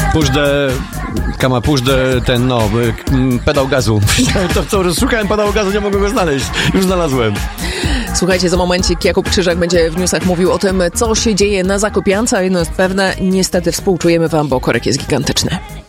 pedał gazu. Szukałem pedału gazu, nie mogłem go znaleźć. Już znalazłem. Słuchajcie, za momencik Jakub Krzyżak będzie w newsach mówił o tym, co się dzieje na Zakopiance, a jedno jest pewne, niestety współczujemy wam, bo korek jest gigantyczny.